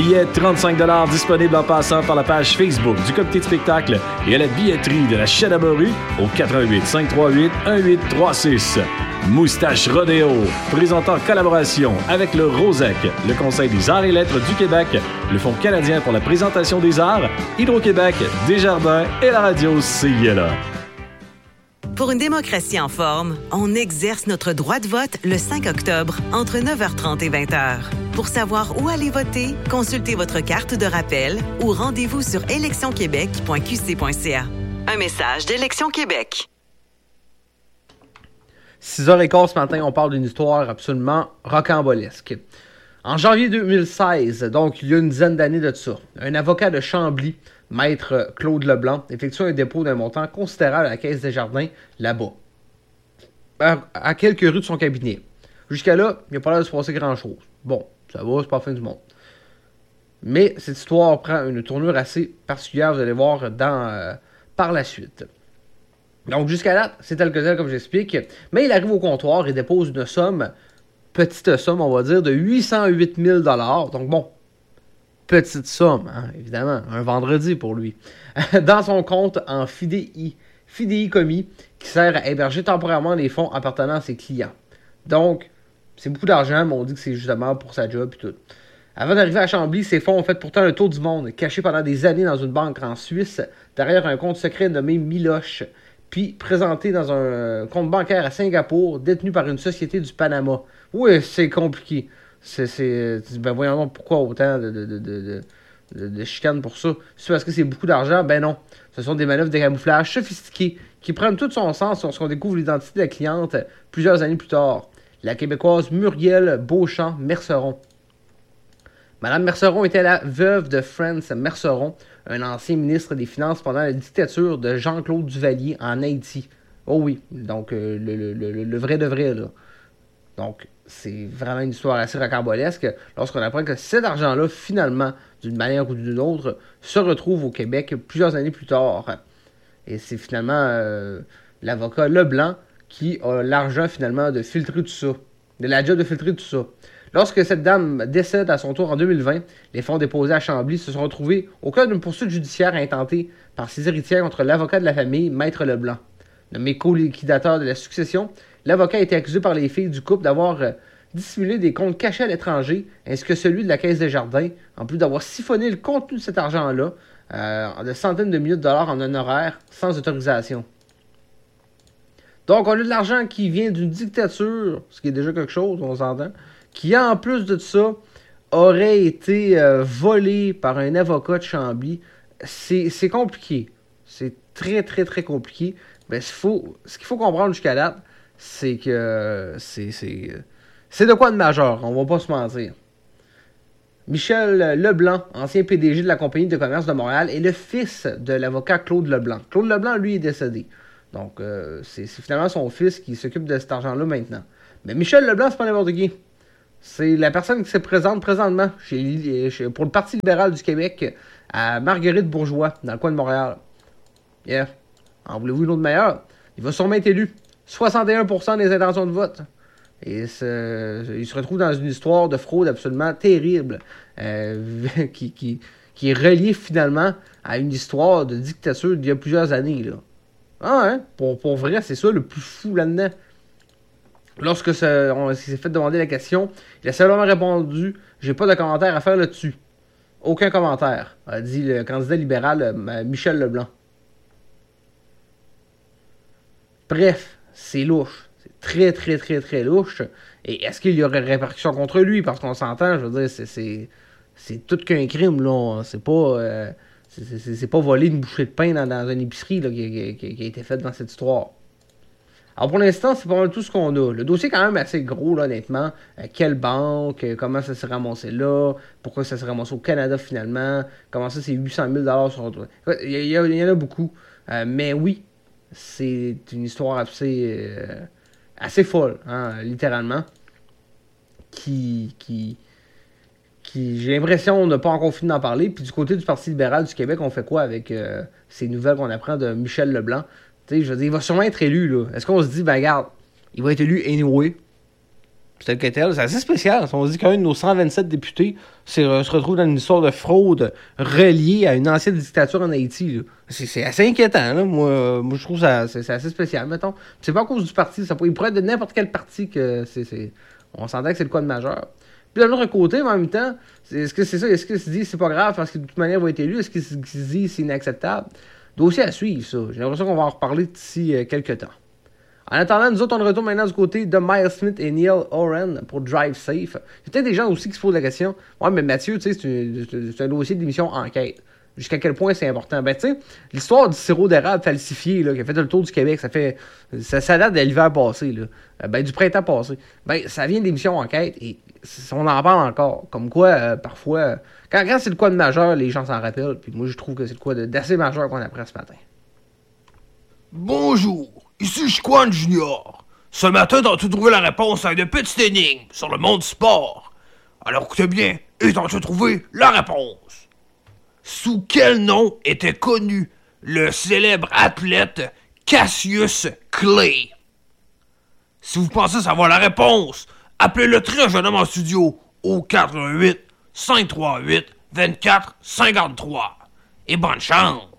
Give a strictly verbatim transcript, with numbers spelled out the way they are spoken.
Billets trente-cinq dollars disponibles en passant par la page Facebook du comité de spectacle et à la billetterie de la Chadabaru au quatre un huit, cinq trois huit, un huit trois six. Moustache Rodéo, présentant en collaboration avec le Rosec, le Conseil des arts et lettres du Québec, le Fonds canadien pour la présentation des arts, Hydro-Québec, Desjardins et la radio C I L A. Pour une démocratie en forme, on exerce notre droit de vote le cinq octobre entre neuf heures trente et vingt heures. Pour savoir où aller voter, consultez votre carte de rappel ou rendez-vous sur élections québec point q c point c a. Un message d'Élections Québec. six heures quinze ce matin, on parle d'une histoire absolument rocambolesque. En janvier deux mille seize, donc il y a une dizaine d'années de ça, un avocat de Chambly, maître Claude Leblanc, effectue un dépôt d'un montant considérable à la Caisse des Jardins, là-bas, à, à quelques rues de son cabinet. Jusqu'à là, il n'y a pas l'air de se passer grand-chose. Bon, ça va, c'est pas la fin du monde. Mais cette histoire prend une tournure assez particulière, vous allez voir, dans, euh, par la suite. Donc, jusqu'à là, c'est tel que tel, comme j'explique. Mais il arrive au comptoir et dépose une somme, petite somme, on va dire, de huit cent huit mille dollars. Donc, bon, petite somme, hein, évidemment, un vendredi pour lui. Dans son compte en fidéi, fidéicommis, qui sert à héberger temporairement les fonds appartenant à ses clients. Donc, c'est beaucoup d'argent, mais on dit que c'est justement pour sa job et tout. Avant d'arriver à Chambly, ces fonds ont fait pourtant un tour du monde, cachés pendant des années dans une banque en Suisse, derrière un compte secret nommé Miloche, puis présenté dans un compte bancaire à Singapour, détenu par une société du Panama. Oui, c'est compliqué. C'est, c'est, ben voyons donc pourquoi autant de, de, de, de, de, de chicanes pour ça. C'est parce que c'est beaucoup d'argent? Ben non. Ce sont des manœuvres de camouflage sophistiquées qui prennent tout son sens lorsqu'on découvre l'identité de la cliente plusieurs années plus tard. La Québécoise Muriel Beauchamp-Merceron. Madame Merceron était la veuve de Franz Merceron, un ancien ministre des Finances pendant la dictature de Jean-Claude Duvalier en Haïti. Oh oui, donc euh, le, le, le, le vrai de vrai, là. Donc, c'est vraiment une histoire assez rocambolesque lorsqu'on apprend que cet argent-là, finalement, d'une manière ou d'une autre, se retrouve au Québec plusieurs années plus tard. Et c'est finalement euh, l'avocat Leblanc qui a l'argent, finalement, de filtrer tout ça. De la job de filtrer tout ça. Lorsque cette dame décède à son tour en deux mille vingt, les fonds déposés à Chambly se sont retrouvés au cœur d'une poursuite judiciaire intentée par ses héritières contre l'avocat de la famille, Maître Leblanc. Nommé co-liquidateur de la succession, l'avocat a été accusé par les filles du couple d'avoir euh, dissimulé des comptes cachés à l'étranger, ainsi que celui de la Caisse des Jardins, en plus d'avoir siphonné le contenu de cet argent-là, euh, de centaines de milliers de dollars en honoraires, sans autorisation. Donc, on a de l'argent qui vient d'une dictature, ce qui est déjà quelque chose, on s'entend, qui, en plus de ça, aurait été euh, volé par un avocat de Chambly. C'est, c'est compliqué. C'est très, très, très compliqué. Mais ce, faut, ce qu'il faut comprendre jusqu'à là, c'est que c'est, c'est, c'est de quoi de majeur, on va pas se mentir. Michel Leblanc, ancien P D G de la Compagnie de commerce de Montréal, est le fils de l'avocat Claude Leblanc. Claude Leblanc, lui, est décédé. Donc, euh, c'est, c'est finalement son fils qui s'occupe de cet argent-là maintenant. Mais Michel Leblanc, c'est pas n'importe qui. C'est la personne qui se présente présentement chez, chez, pour le Parti libéral du Québec à Marguerite Bourgeois, dans le coin de Montréal. Yeah. En voulez-vous une autre meilleure? Il va sûrement être élu. soixante et un pour cent des intentions de vote. Et ce, il se retrouve dans une histoire de fraude absolument terrible euh, qui, qui, qui est reliée finalement à une histoire de dictature d'il y a plusieurs années. Là. Ah, hein? Pour, pour vrai, c'est ça le plus fou là-dedans. Lorsque ce, on s'est fait demander la question, il a simplement répondu « J'ai pas de commentaire à faire là-dessus. » Aucun commentaire, a dit le candidat libéral euh, Michel Leblanc. Bref, c'est louche. C'est très, très, très, très louche. Et est-ce qu'il y aurait répercussions contre lui? Parce qu'on s'entend, je veux dire, c'est, c'est, c'est tout qu'un crime, là. C'est pas, euh, c'est, c'est, c'est pas voler une bouchée de pain dans, dans une épicerie là, qui, qui, qui a été faite dans cette histoire. Alors pour l'instant, c'est pas mal tout ce qu'on a. Le dossier est quand même assez gros, là, honnêtement. Euh, quelle banque, euh, comment ça s'est ramassé là, pourquoi ça s'est ramassé au Canada finalement, comment ça c'est huit cent mille dollars sur... Il y, y, y en a beaucoup. Euh, mais oui, c'est une histoire assez, euh, assez folle, hein, littéralement, qui, qui, qui j'ai l'impression n'a pas encore fini d'en parler. Puis du côté du Parti libéral du Québec, on fait quoi avec euh, ces nouvelles qu'on apprend de Michel Leblanc? T'sais, je veux dire, il va sûrement être élu, là. Est-ce qu'on se dit, ben regarde, il va être élu anyway? tel que tel. C'est assez spécial. On se dit qu'un de nos cent vingt-sept députés c'est, euh, se retrouve dans une histoire de fraude reliée à une ancienne dictature en Haïti. C'est, c'est assez inquiétant. Là. Moi, euh, moi, je trouve que c'est, c'est assez spécial, mettons. C'est pas à cause du parti. Ça, il pourrait être de n'importe quel parti que c'est... c'est on s'entend que c'est le cas de majeur. Puis de l'autre côté, mais en même temps, est-ce que c'est ça? Est-ce qu'il se dit c'est pas grave parce que de toute manière il va être élu? Est-ce qu'il se dit c'est inacceptable? Dossier à suivre, ça. J'ai l'impression qu'on va en reparler d'ici euh, quelques temps. En attendant, nous autres, on retourne maintenant du côté de Miles Smith et Neil Oren pour Drive Safe. Il y a peut-être des gens aussi qui se posent la question. Ouais, mais Mathieu, tu sais, c'est, c'est, c'est un dossier de l'émission Enquête. Jusqu'à quel point c'est important? Ben, tu sais, l'histoire du sirop d'érable falsifié, là, qui a fait le tour du Québec, ça fait. Ça, ça date de l'hiver passé, là. Ben, du printemps passé. Ben, ça vient de l'émission Enquête et on en parle encore. Comme quoi, euh, parfois, euh, quand, quand c'est le quoi de majeur, les gens s'en rappellent. Puis moi, je trouve que c'est le quoi de, d'assez majeur qu'on apprend ce matin. Bonjour, ici Chiquan Junior. Ce matin, t'as-tu trouvé la réponse à une petite énigme sur le monde du sport? Alors écoutez bien, et t'as-tu trouvé la réponse? Sous quel nom était connu le célèbre athlète Cassius Clay? Si vous pensez savoir la réponse, appelez le très jeune homme en studio au quatre un huit, cinq trois huit, deux quatre cinq trois. Et bonne chance!